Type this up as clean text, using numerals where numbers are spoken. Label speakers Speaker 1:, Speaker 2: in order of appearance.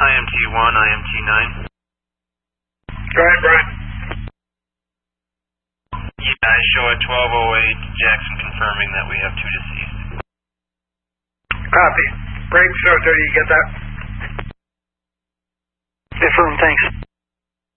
Speaker 1: IMT1, IMT9.
Speaker 2: Go ahead, Brian.
Speaker 1: Yeah, I show at 12:08 Jackson confirming that we have 2 deceased.
Speaker 2: Copy. Braden, so do you get that?
Speaker 3: Affirm, thanks.